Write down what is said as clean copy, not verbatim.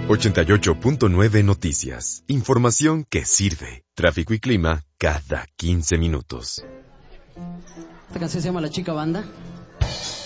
88.9 Noticias. Información que sirve. Tráfico y clima cada 15 minutos. Esta canción se llama La Chica Banda.